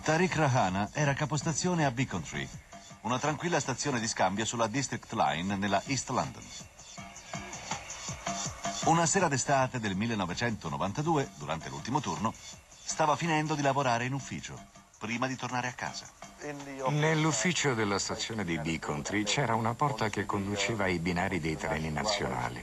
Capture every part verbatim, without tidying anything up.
Tariq Rahana era capostazione a Beacon Tree, una tranquilla stazione di scambio sulla District Line nella East London. Una sera d'estate del millenovecentonovantadue, durante l'ultimo turno, stava finendo di lavorare in ufficio, prima di tornare a casa. Nell'ufficio della stazione di Beacon Tree c'era una porta che conduceva ai binari dei treni nazionali.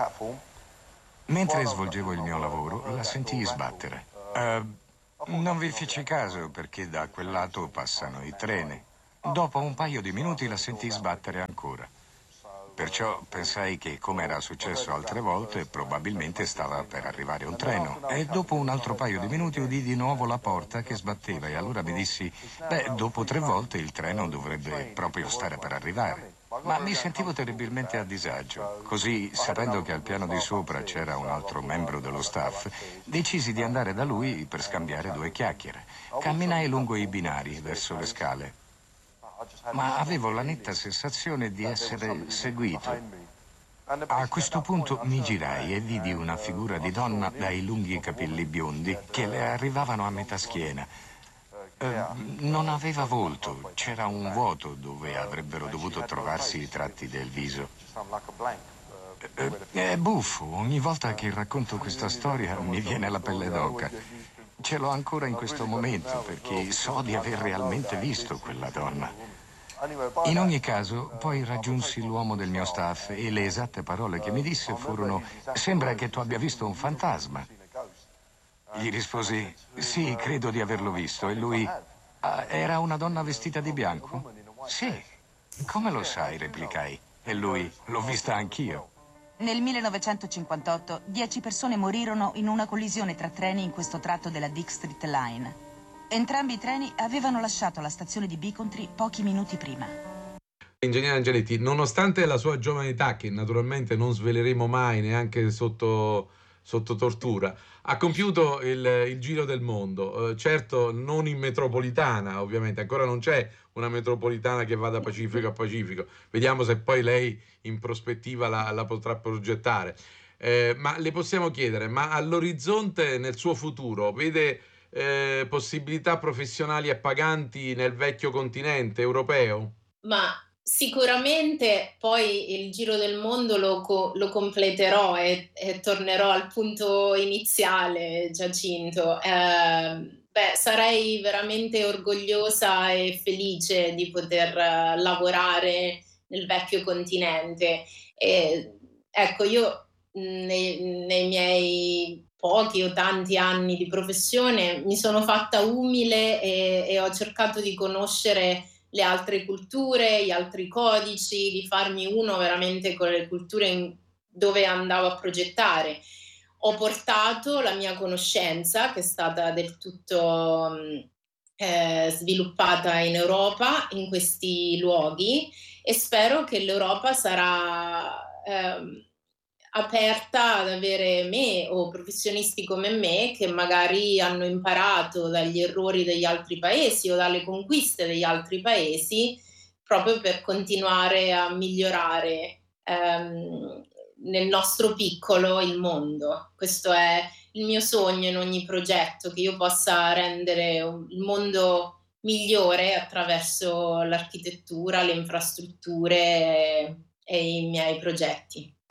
Mentre svolgevo il mio lavoro, la sentii sbattere. Uh, non vi feci caso perché da quel lato passano i treni. Dopo un paio di minuti la sentii sbattere ancora. Perciò pensai che, come era successo altre volte, probabilmente stava per arrivare un treno. E dopo un altro paio di minuti udì di nuovo la porta che sbatteva e allora mi dissi, beh, dopo tre volte il treno dovrebbe proprio stare per arrivare. Ma mi sentivo terribilmente a disagio. Così, sapendo che al piano di sopra c'era un altro membro dello staff, decisi di andare da lui per scambiare due chiacchiere. Camminai lungo i binari verso le scale. Ma avevo la netta sensazione di essere seguito. A questo punto mi girai e vidi una figura di donna dai lunghi capelli biondi che le arrivavano a metà schiena. Eh, non aveva volto, c'era un vuoto dove avrebbero dovuto trovarsi i tratti del viso. Eh, è buffo, ogni volta che racconto questa storia mi viene la pelle d'oca. Ce l'ho ancora in questo momento perché so di aver realmente visto quella donna. In ogni caso, poi raggiunsi l'uomo del mio staff e le esatte parole che mi disse furono: «Sembra che tu abbia visto un fantasma». Gli risposi: «Sì, credo di averlo visto». E lui: «Ah, era una donna vestita di bianco?» «Sì». «Come lo sai?» replicai. E lui: «L'ho vista anch'io». Nel millenovecentocinquantotto, dieci persone morirono in una collisione tra treni in questo tratto della District Line. Entrambi i treni avevano lasciato la stazione di Beacon Tree pochi minuti prima. Ingegnere Angeletti, nonostante la sua giovane età, che naturalmente non sveleremo mai neanche sotto, sotto tortura, ha compiuto il, il giro del mondo. Eh, certo, non in metropolitana, ovviamente, ancora non c'è una metropolitana che va da Pacifico a Pacifico. Vediamo se poi lei in prospettiva la, la potrà progettare. Eh, ma le possiamo chiedere, ma all'orizzonte, nel suo futuro, vede eh, possibilità professionali e paganti nel vecchio continente europeo? Ma sicuramente poi il giro del mondo lo, co- lo completerò e, e tornerò al punto iniziale, Giacinto. Eh, beh, sarei veramente orgogliosa e felice di poter eh, lavorare nel vecchio continente. E, ecco, io mh, nei, nei miei pochi o tanti anni di professione mi sono fatta umile e, e ho cercato di conoscere le altre culture, gli altri codici, di farmi uno veramente con le culture in dove andavo a progettare. Ho portato la mia conoscenza, che è stata del tutto mh, eh, sviluppata in Europa, in questi luoghi, e spero che l'Europa sarà ehm, aperta ad avere me o professionisti come me che magari hanno imparato dagli errori degli altri paesi o dalle conquiste degli altri paesi proprio per continuare a migliorare ehm, nel nostro piccolo il mondo. Questo è il mio sogno in ogni progetto, che io possa rendere il mondo migliore attraverso l'architettura, le infrastrutture e, e i miei progetti.